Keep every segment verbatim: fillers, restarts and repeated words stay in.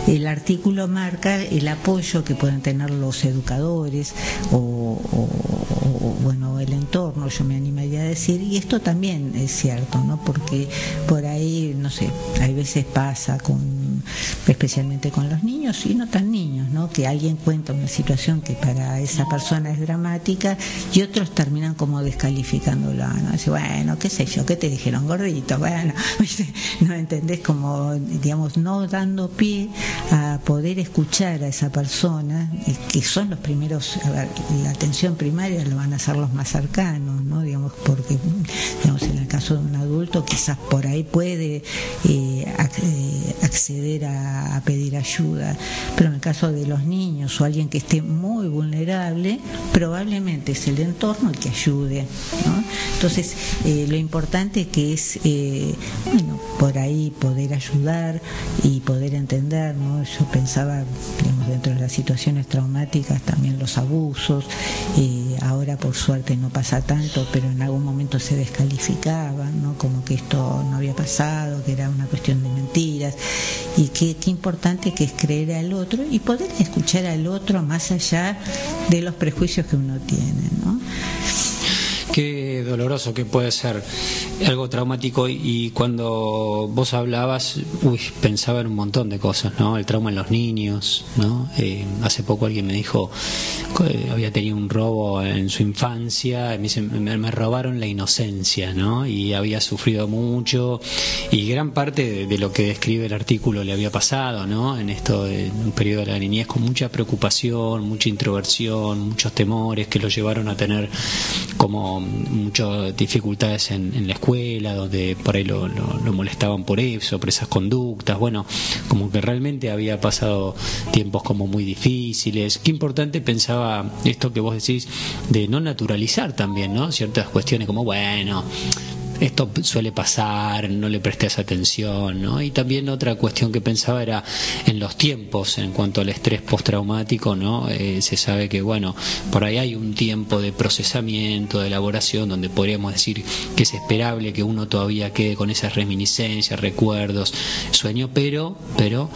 el artículo marca el apoyo que pueden tener los educadores o, o, o bueno, el entorno, yo me animaría a decir, y esto también es cierto, ¿no? Porque por ahí, no sé, hay veces pasa con, especialmente con los niños y no tan niños, ¿no? Que alguien cuenta una situación que para esa persona es dramática y otros terminan como descalificándola, ¿no? Dice, bueno, qué sé yo, ¿qué te dijeron, gordito? Bueno, ¿no entendés? Como, digamos, no dando pie a poder escuchar a esa persona, que son los primeros, a ver, la atención primaria lo van a ser los más cercanos, ¿no? Digamos, porque, digamos, en el caso de un adulto quizás por ahí puede eh, acceder a, a pedir ayuda, pero en el caso de los niños o alguien que esté muy vulnerable, probablemente es el entorno el que ayude, ¿no? Entonces, eh, lo importante que es, eh, bueno, por ahí poder ayudar y poder entender, ¿no? Yo pensaba, digamos, dentro de las situaciones traumáticas también los abusos, eh, ahora por suerte no pasa tanto, pero en algún momento se descalificaban, ¿no? Como que esto no había pasado, que era una cuestión de mentiras, y qué, qué importante que es creer al otro y poder escuchar al otro más allá de los prejuicios que uno tiene, ¿no? Qué doloroso que puede ser algo traumático, y cuando vos hablabas, uy, pensaba en un montón de cosas, ¿no? El trauma en los niños, ¿no? Eh, hace poco alguien me dijo que había tenido un robo en su infancia, y me dice, me, me robaron la inocencia, ¿no? Y había sufrido mucho, y gran parte de, de lo que describe el artículo le había pasado, ¿no? En esto, en un periodo de la niñez con mucha preocupación, mucha introversión, muchos temores que lo llevaron a tener como muchas dificultades en, en la escuela, donde por ahí lo, lo, lo molestaban por eso, por esas conductas. Bueno, como que realmente había pasado tiempos como muy difíciles. Qué importante, pensaba esto que vos decís, de no naturalizar también, ¿no? Ciertas cuestiones como, bueno, esto suele pasar, no le prestes atención, ¿no? Y también otra cuestión que pensaba era en los tiempos, en cuanto al estrés postraumático, ¿no? Eh, se sabe que, bueno, por ahí hay un tiempo de procesamiento, de elaboración, donde podríamos decir que es esperable que uno todavía quede con esas reminiscencias, recuerdos, sueño, pero, pero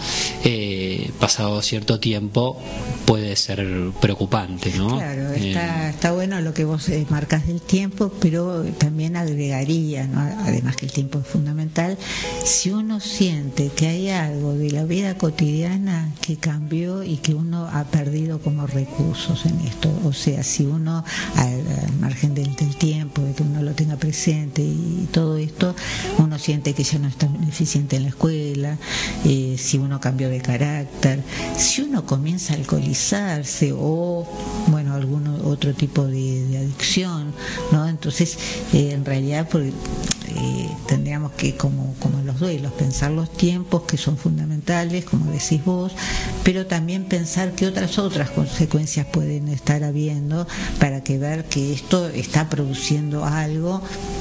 eh, pasado cierto tiempo puede ser preocupante, ¿no? Claro, está, eh, está bueno lo que vos eh, marcas del tiempo, pero también agregaría, ¿no? Además que el tiempo es fundamental, si uno siente que hay algo de la vida cotidiana que cambió y que uno ha perdido como recursos en esto, o sea, si uno al, al margen del, del tiempo, de que uno lo tenga presente y todo esto, uno siente que ya no está eficiente en la escuela, eh, si uno cambió de carácter, si uno comienza a alcoholizarse o, bueno, algún otro tipo de, de adicción, ¿no? Entonces, eh, en realidad, por, eh, tendríamos que, como, como en los duelos, pensar los tiempos que son fundamentales, como decís vos, pero también pensar qué otras otras consecuencias pueden estar habiendo para que ver que esto está produciendo algo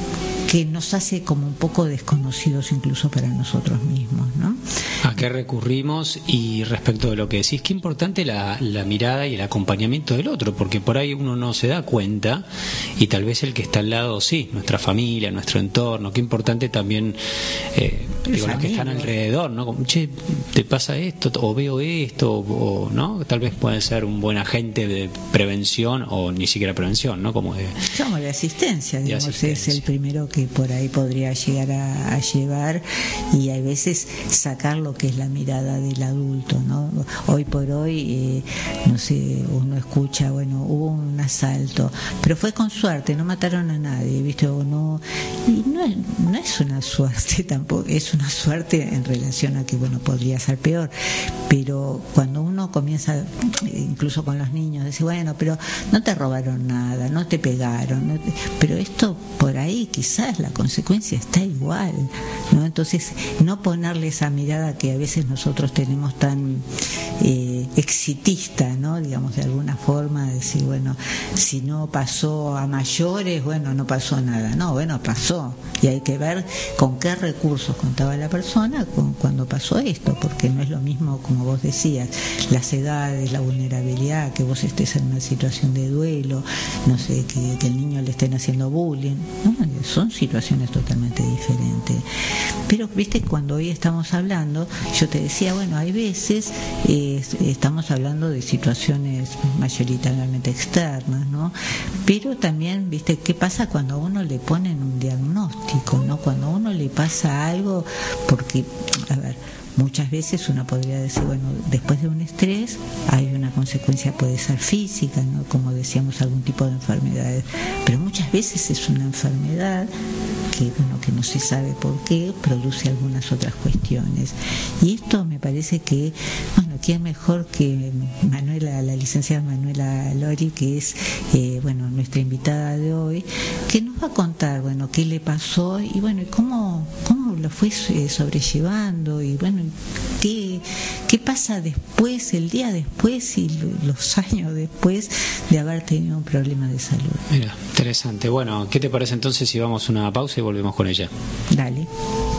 que nos hace como un poco desconocidos incluso para nosotros mismos, ¿no? ¿A qué recurrimos? Y respecto de lo que decís, qué importante la, la mirada y el acompañamiento del otro, porque por ahí uno no se da cuenta y tal vez el que está al lado sí, nuestra familia, nuestro entorno. Qué importante también, eh, digo, los que están alrededor, ¿no? Como, che, te pasa esto, o veo esto, o, ¿no? Tal vez pueden ser un buen agente de prevención o ni siquiera prevención, ¿no? Como de, Como de asistencia, de digamos, asistencia. Es el primero que por ahí podría llegar a, a llevar, y hay veces sacar lo que es la mirada del adulto, ¿no? Hoy por hoy, eh, no sé, uno escucha, bueno, hubo un asalto, pero fue con suerte, no mataron a nadie, ¿viste? O no, y no es, no es una suerte tampoco, es una suerte en relación a que, bueno, podría ser peor, pero cuando uno comienza, incluso con los niños, dice, bueno, pero no te robaron nada, no te pegaron, no te... pero esto por ahí quizás la consecuencia está igual, ¿no? Entonces, no ponerle esa mirada que a veces nosotros tenemos tan eh, exitista, ¿no? Digamos, de alguna forma, decir, bueno, si no pasó a mayores, bueno, no pasó nada. No, bueno, pasó. Y hay que ver con qué recursos contaba la persona con, cuando pasó esto, porque no es lo mismo, como vos decías, las edades, la vulnerabilidad, que vos estés en una situación de duelo, no sé, que, que el niño le estén haciendo bullying, ¿no? Son situaciones totalmente diferentes. Pero, viste, cuando hoy estamos hablando, yo te decía, bueno, hay veces eh, estamos hablando de situaciones mayoritariamente externas, ¿no? Pero también, viste, ¿qué pasa cuando a uno le ponen un diagnóstico, ¿no? Cuando a uno le pasa algo, porque, a ver, muchas veces uno podría decir, bueno, después de un estrés hay una consecuencia, puede ser física, ¿no? Como decíamos, algún tipo de enfermedades, pero muchas veces es una enfermedad que, bueno, que no se sabe por qué, produce algunas otras cuestiones. Y esto me parece que, bueno, quién mejor que Manuela, la licenciada Manuela Lori, que es, eh, bueno, nuestra invitada de hoy, que nos va a contar, bueno, qué le pasó y, bueno, y cómo, cómo lo fue eh, sobrellevando y, bueno, qué, qué pasa después, el día después y los años después de haber tenido un problema de salud. Mira, interesante. Bueno, ¿qué te parece entonces si vamos a una pausa y volvemos con ella? Dale.